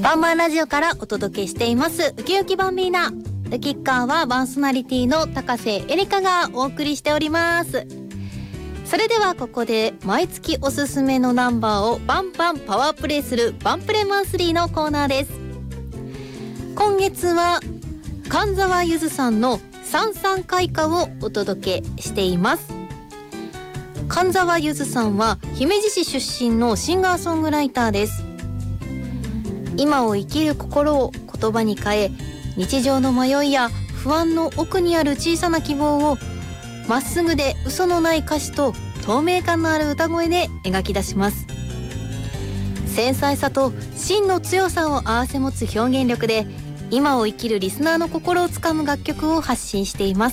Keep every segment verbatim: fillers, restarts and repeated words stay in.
バンバンラジオからお届けしていますウキウキバンビーナ。ウキッカーはパーソナリティの高瀬エリカがお送りしております。それではここで毎月おすすめのナンバーをバンバンパワープレイするバンプレマンスリーのコーナーです。今月は神沢ゆずさんの三々開花をお届けしています。神沢ゆずさんは姫路市出身のシンガーソングライターです。今を生きる心を言葉に変え、日常の迷いや不安の奥にある小さな希望をまっすぐで嘘のない歌詞と透明感のある歌声で描き出します。繊細さと芯の強さを併せ持つ表現力で今を生きるリスナーの心をつかむ楽曲を発信しています。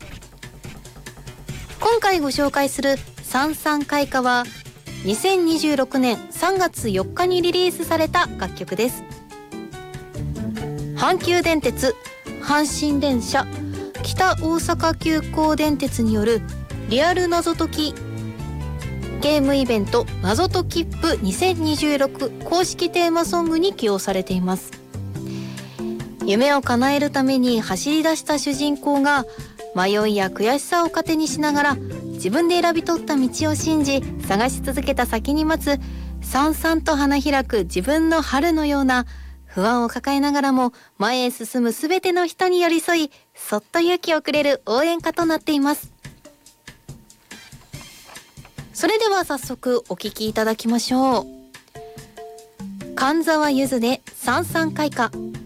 今回ご紹介する三々開花はにせんにじゅうろくねんさんがつよっかにリリースされた楽曲です。阪急電鉄、阪神電車、北大阪急行電鉄によるリアル謎解きゲームイベント謎解きップにせんにじゅうろく公式テーマソングに起用されています。夢を叶えるために走り出した主人公が迷いや悔しさを糧にしながら自分で選び取った道を信じ探し続けた先に待つさんさんと花開く自分の春のような不安を抱えながらも前へ進むすべての人に寄り添いそっと勇気をくれる応援歌となっています。それでは早速お聴きいただきましょう。神沢ゆずで三々開花。